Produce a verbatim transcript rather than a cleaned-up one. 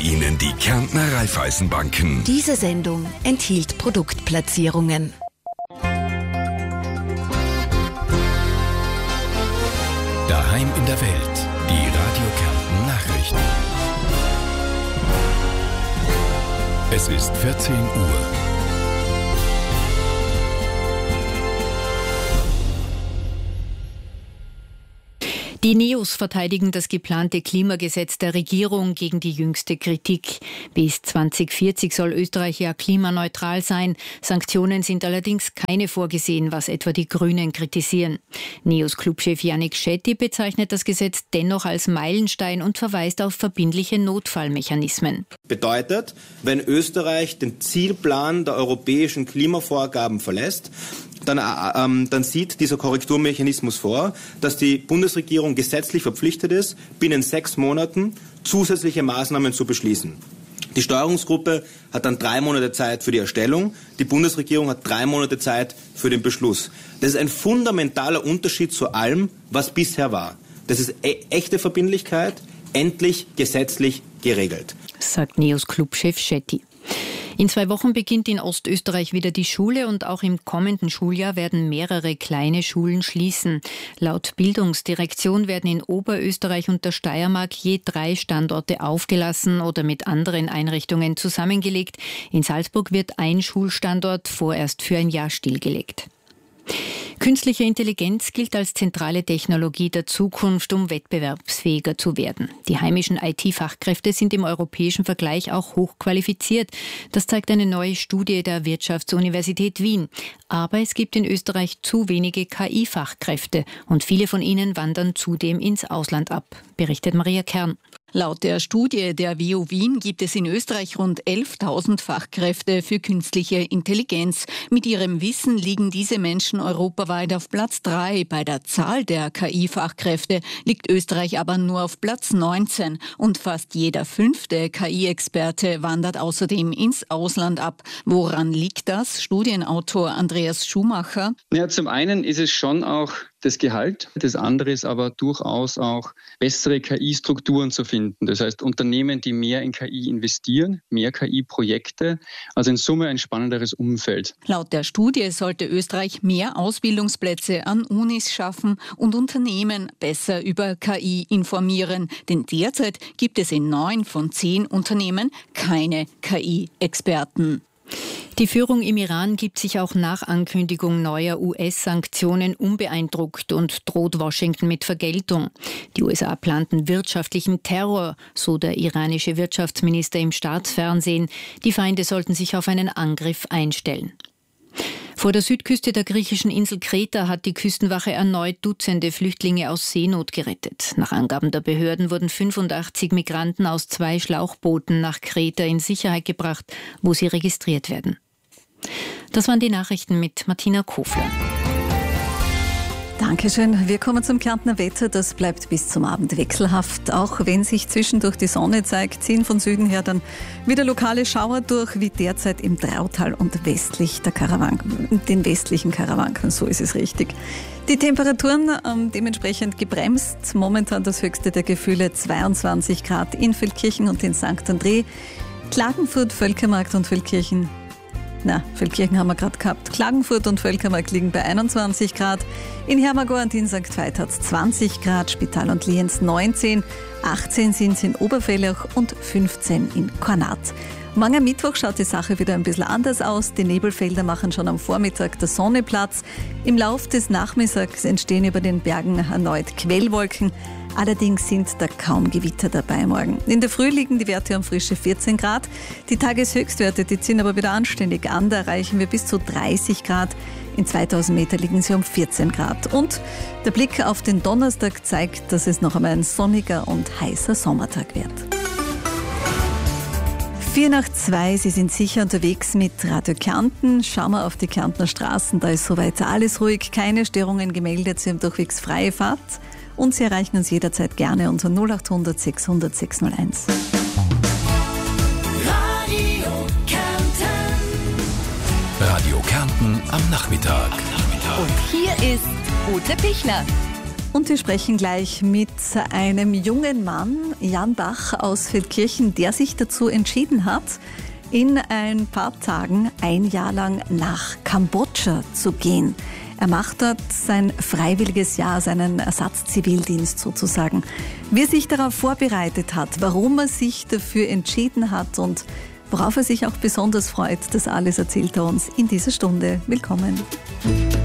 Ihnen die Kärntner Raiffeisenbanken. Diese Sendung enthielt Produktplatzierungen. Daheim in der Welt. Die Radio Kärnten Nachrichten. Es ist vierzehn Uhr. Die Neos verteidigen das geplante Klimagesetz der Regierung gegen die jüngste Kritik. Bis zwanzig vierzig soll Österreich ja klimaneutral sein. Sanktionen sind allerdings keine vorgesehen, was etwa die Grünen kritisieren. Neos Clubchef Yannick Shetty bezeichnet das Gesetz dennoch als Meilenstein und verweist auf verbindliche Notfallmechanismen. Bedeutet, wenn Österreich den Zielplan der europäischen Klimavorgaben verlässt, Dann, ähm, dann sieht dieser Korrekturmechanismus vor, dass die Bundesregierung gesetzlich verpflichtet ist, binnen sechs Monaten zusätzliche Maßnahmen zu beschließen. Die Steuerungsgruppe hat dann drei Monate Zeit für die Erstellung, die Bundesregierung hat drei Monate Zeit für den Beschluss. Das ist ein fundamentaler Unterschied zu allem, was bisher war. Das ist e- echte Verbindlichkeit, endlich gesetzlich geregelt, sagt Neos Clubchef Shetty. In zwei Wochen beginnt in Ostösterreich wieder die Schule und auch im kommenden Schuljahr werden mehrere kleine Schulen schließen. Laut Bildungsdirektion werden in Oberösterreich und der Steiermark je drei Standorte aufgelassen oder mit anderen Einrichtungen zusammengelegt. In Salzburg wird ein Schulstandort vorerst für ein Jahr stillgelegt. Künstliche Intelligenz gilt als zentrale Technologie der Zukunft, um wettbewerbsfähiger zu werden. Die heimischen I T-Fachkräfte sind im europäischen Vergleich auch hochqualifiziert. Das zeigt eine neue Studie der Wirtschaftsuniversität Wien. Aber es gibt in Österreich zu wenige K I-Fachkräfte und viele von ihnen wandern zudem ins Ausland ab, berichtet Maria Kern. Laut der Studie der W U Wien gibt es in Österreich rund elftausend Fachkräfte für künstliche Intelligenz. Mit ihrem Wissen liegen diese Menschen europaweit auf Platz drei. Bei der Zahl der K I-Fachkräfte liegt Österreich aber nur auf Platz neunzehn. Und fast jeder fünfte K I-Experte wandert außerdem ins Ausland ab. Woran liegt das? Studienautor Andreas Schumacher. Ja, zum einen ist es schon auch das Gehalt. Das andere ist aber durchaus auch bessere K I-Strukturen zu finden. Das heißt, Unternehmen, die mehr in K I investieren, mehr K I-Projekte, also in Summe ein spannenderes Umfeld. Laut der Studie sollte Österreich mehr Ausbildungsplätze an Unis schaffen und Unternehmen besser über K I informieren. Denn derzeit gibt es in neun von zehn Unternehmen keine K I-Experten. Die Führung im Iran gibt sich auch nach Ankündigung neuer U S-Sanktionen unbeeindruckt und droht Washington mit Vergeltung. Die U S A planten wirtschaftlichen Terror, so der iranische Wirtschaftsminister im Staatsfernsehen. Die Feinde sollten sich auf einen Angriff einstellen. Vor der Südküste der griechischen Insel Kreta hat die Küstenwache erneut Dutzende Flüchtlinge aus Seenot gerettet. Nach Angaben der Behörden wurden fünfundachtzig Migranten aus zwei Schlauchbooten nach Kreta in Sicherheit gebracht, wo sie registriert werden. Das waren die Nachrichten mit Martina Kofler. Dankeschön. Wir kommen zum Kärntner Wetter. Das bleibt bis zum Abend wechselhaft. Auch wenn sich zwischendurch die Sonne zeigt, ziehen von Süden her dann wieder lokale Schauer durch, wie derzeit im Drautal und westlich der Karawanken, den westlichen Karawanken, so ist es richtig. Die Temperaturen ähm, dementsprechend gebremst. Momentan das höchste der Gefühle zweiundzwanzig Grad in Feldkirchen und in Sankt André. Klagenfurt, Völkermarkt und Feldkirchen. Na, Feldkirchen haben wir gerade gehabt. Klagenfurt und Völkermarkt liegen bei einundzwanzig Grad. In Hermagor und in Sankt Veit hat es zwanzig Grad, Spital und Lienz neunzehn, achtzehn sind es in Oberfellach und fünfzehn in Kornat. Morgen am Mittwoch schaut die Sache wieder ein bisschen anders aus. Die Nebelfelder machen schon am Vormittag der Sonne Platz. Im Lauf des Nachmittags entstehen über den Bergen erneut Quellwolken. Allerdings sind da kaum Gewitter dabei morgen. In der Früh liegen die Werte um frische vierzehn Grad. Die Tageshöchstwerte, die ziehen aber wieder anständig an. Da erreichen wir bis zu dreißig Grad. In zweitausend Meter liegen sie um vierzehn Grad. Und der Blick auf den Donnerstag zeigt, dass es noch einmal ein sonniger und heißer Sommertag wird. Vier nach zwei, Sie sind sicher unterwegs mit Radio Kärnten. Schauen wir auf die Kärntner Straßen, da ist soweit alles ruhig, keine Störungen gemeldet. Sie haben durchwegs freie Fahrt. Und Sie erreichen uns jederzeit gerne unter null acht hundert sechshundert sechshunderteins. Radio Kärnten. Radio Kärnten am Nachmittag. Und hier ist Ute Pichler. Und wir sprechen gleich mit einem jungen Mann, Jan Bach aus Feldkirchen, der sich dazu entschieden hat, in ein paar Tagen ein Jahr lang nach Kambodscha zu gehen. Er macht dort sein freiwilliges Jahr, seinen Ersatzzivildienst sozusagen. Wie er sich darauf vorbereitet hat, warum er sich dafür entschieden hat und worauf er sich auch besonders freut, das alles erzählt er uns in dieser Stunde. Willkommen.